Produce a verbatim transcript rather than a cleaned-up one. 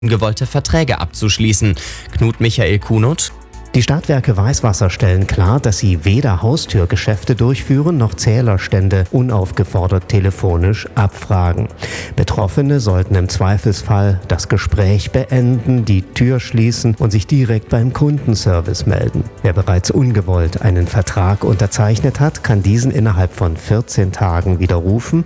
ungewollte Verträge abzuschließen. Knut Michael Kunut. Die Stadtwerke Weißwasser stellen klar, dass sie weder Haustürgeschäfte durchführen noch Zählerstände unaufgefordert telefonisch abfragen. Betroffene sollten im Zweifelsfall das Gespräch beenden, die Tür schließen und sich direkt beim Kundenservice melden. Wer bereits ungewollt einen Vertrag unterzeichnet hat, kann diesen innerhalb von vierzehn Tagen widerrufen